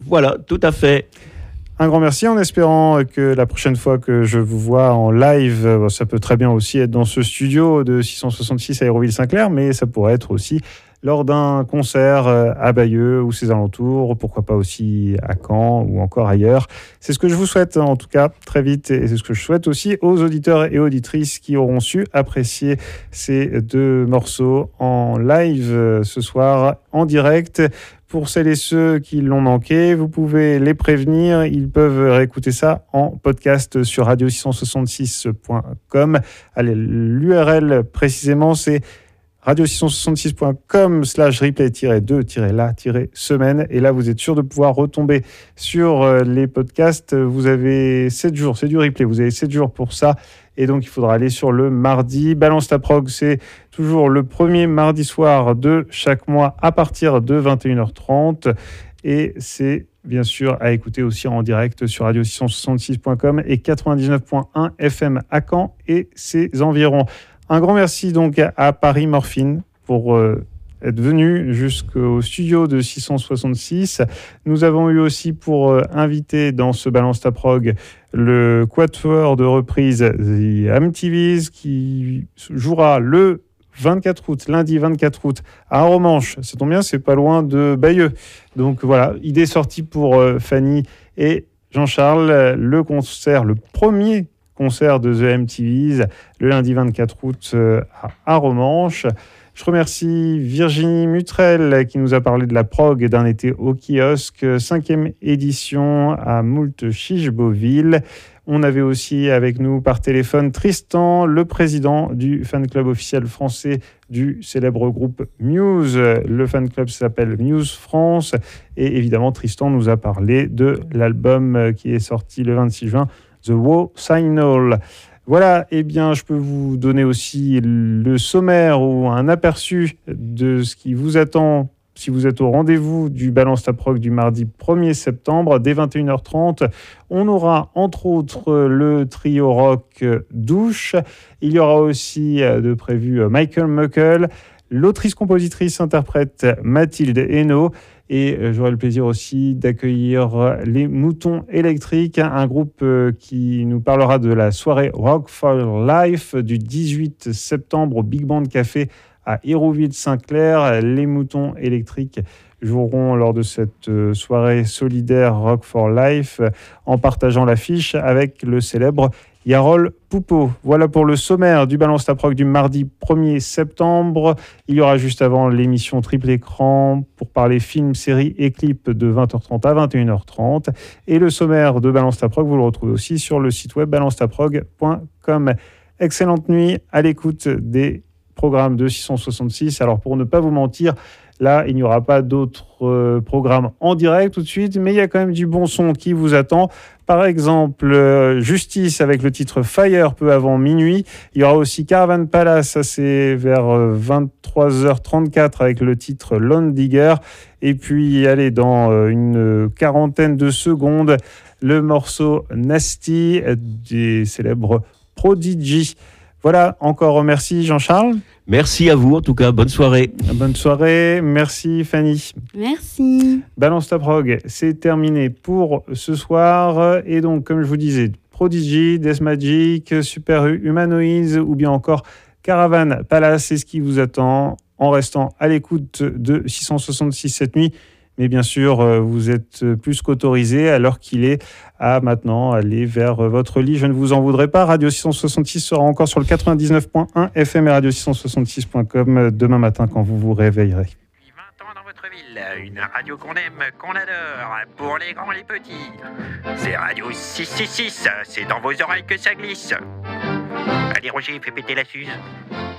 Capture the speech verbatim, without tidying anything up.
Voilà, tout à fait. Un grand merci, en espérant que la prochaine fois que je vous vois en live, ça peut très bien aussi être dans ce studio de six cent soixante-six à Hérouville-Saint-Clair, mais ça pourrait être aussi lors d'un concert à Bayeux ou ses alentours, pourquoi pas aussi à Caen ou encore ailleurs. C'est ce que je vous souhaite en tout cas très vite, et c'est ce que je souhaite aussi aux auditeurs et auditrices qui auront su apprécier ces deux morceaux en live ce soir en direct. Pour celles et ceux qui l'ont manqué, vous pouvez les prévenir. Ils peuvent réécouter ça en podcast sur radio six cent soixante-six point com. Allez, l'U R L précisément, c'est radio six cent soixante-six point com slash replay deux la semaine. Et là, vous êtes sûr de pouvoir retomber sur les podcasts. Vous avez sept jours, c'est du replay, vous avez sept jours pour ça. Et donc, il faudra aller sur le mardi. Balance ta prog, c'est toujours le premier mardi soir de chaque mois à partir de vingt et une heures trente. Et c'est bien sûr à écouter aussi en direct sur radio six cent soixante-six point com et quatre-vingt-dix-neuf point un F M à Caen et ses environs. Un grand merci donc à Paris Morphine pour euh, être venu jusqu'au studio de six cent soixante-six. Nous avons eu aussi pour euh, invité dans ce Balance ta prog le quatuor de reprise The M T Vs qui jouera le vingt-quatre août, lundi vingt-quatre août à Aromanches. Ça tombe bien, c'est pas loin de Bayeux. Donc voilà, idée sortie pour euh, Fanny et Jean-Charles. Le concert, le premier concert de The M T Vs le lundi vingt-quatre août euh, à Aromanches. Je remercie Virginie Mutrel qui nous a parlé de la prog d'un été au kiosque, cinquième édition à Moultes-Chiche-Beauville. On avait aussi avec nous par téléphone Tristan, le président du fan club officiel français du célèbre groupe Muse. Le fan club s'appelle Muse France. Et évidemment, Tristan nous a parlé de l'album qui est sorti le vingt-six juin, The Woe Signal. Voilà, eh bien, je peux vous donner aussi le sommaire ou un aperçu de ce qui vous attend si vous êtes au rendez-vous du Balance ta prog du mardi premier septembre, dès vingt et une heures trente. On aura entre autres le trio rock Douche. Il y aura aussi de prévu Michael Muckle, l'autrice-compositrice-interprète Mathilde Hainaut. Et j'aurai le plaisir aussi d'accueillir les Moutons Électriques, un groupe qui nous parlera de la soirée Rock for Life du dix-huit septembre au Big Band Café à Hérouville-Saint-Clair. Les Moutons Électriques joueront lors de cette soirée solidaire Rock for Life en partageant l'affiche avec le célèbre Yarol Poupeau. Voilà pour le sommaire du Balance ta prog du mardi premier septembre. Il y aura juste avant l'émission Triple Écran pour parler films, séries et clips de vingt heures trente à vingt et une heures trente. Et le sommaire de Balance ta prog, vous le retrouvez aussi sur le site web balance ta prog point com. Excellente nuit à l'écoute des programmes de six cent soixante-six. Alors pour ne pas vous mentir, là, il n'y aura pas d'autres euh, programmes en direct tout de suite, mais il y a quand même du bon son qui vous attend. Par exemple, euh, Justice avec le titre Fire peu avant minuit. Il y aura aussi Caravan Palace, ça c'est vers euh, vingt-trois heures trente-quatre avec le titre Lone Digger. Et puis, allez, dans euh, une quarantaine de secondes, le morceau Nasty des célèbres Prodigy. Voilà, encore merci Jean-Charles. Merci à vous, en tout cas, bonne soirée. Bonne soirée, merci Fanny. Merci. Balance ta prog, c'est terminé pour ce soir. Et donc, comme je vous disais, Prodigy, Death Magic, Super Humanoids ou bien encore Caravan Palace, c'est ce qui vous attend en restant à l'écoute de six cent soixante-six cette nuit. Mais bien sûr, vous êtes plus qu'autorisé à l'heure qu'il est à maintenant aller vers votre lit. Je ne vous en voudrais pas. Radio six cent soixante-six sera encore sur le quatre-vingt-dix-neuf point un F M et radio six cent soixante-six point com demain matin quand vous vous réveillerez. Depuis vingt ans dans votre ville, une radio qu'on aime, qu'on adore, pour les grands, les petits. C'est Radio six cent soixante-six, c'est dans vos oreilles que ça glisse. Allez Roger, fais péter la suze.